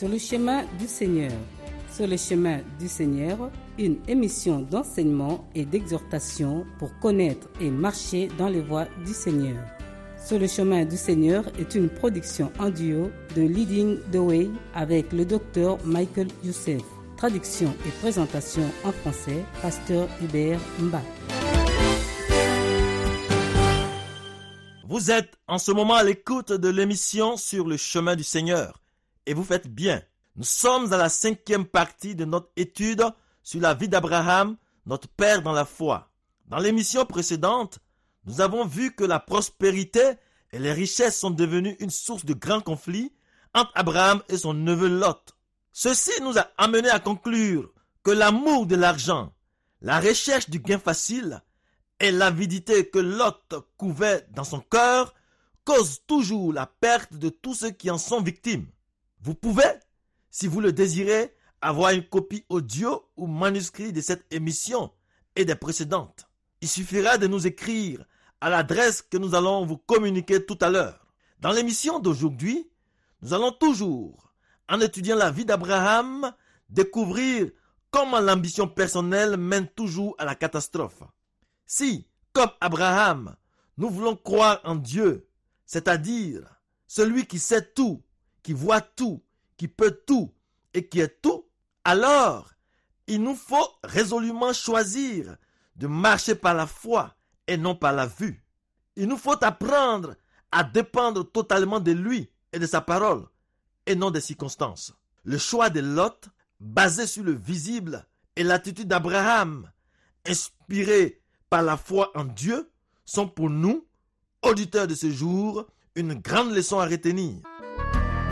sur le chemin du Seigneur. Sur le chemin du Seigneur, une émission d'enseignement et d'exhortation pour connaître et marcher dans les voies du Seigneur. Sur le chemin du Seigneur est une production en duo de Leading the Way avec le docteur Michael Youssef. Traduction et présentation en français, Pasteur Hubert Mba. Vous êtes en ce moment à l'écoute de l'émission Sur le chemin du Seigneur et vous faites bien. Nous sommes à la 5e partie de notre étude sur la vie d'Abraham, notre père dans la foi. Dans l'émission précédente, nous avons vu que la prospérité et les richesses sont devenues une source de grands conflits entre Abraham et son neveu Lot. Ceci nous a amené à conclure que l'amour de l'argent, la recherche du gain facile et l'avidité que Lot couvait dans son cœur causent toujours la perte de tous ceux qui en sont victimes. Vous pouvez, si vous le désirez, avoir une copie audio ou manuscrit de cette émission et des précédentes. Il suffira de nous écrire à l'adresse que nous allons vous communiquer tout à l'heure. Dans l'émission d'aujourd'hui, nous allons toujours, en étudiant la vie d'Abraham, découvrir comment l'ambition personnelle mène toujours à la catastrophe. Si, comme Abraham, nous voulons croire en Dieu, c'est-à-dire celui qui sait tout, qui voit tout, qui peut tout et qui est tout, alors il nous faut résolument choisir de marcher par la foi et non par la vue. Il nous faut apprendre à dépendre totalement de lui et de sa parole et non des circonstances. Le choix de Lot, basé sur le visible, et l'attitude d'Abraham, inspirée par la foi en Dieu, sont pour nous, auditeurs de ce jour, une grande leçon à retenir.